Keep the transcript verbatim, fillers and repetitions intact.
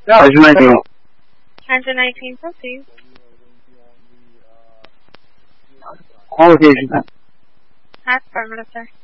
Engine nineteen. Engine nineteen, proceed. All location. Affirmative, sir.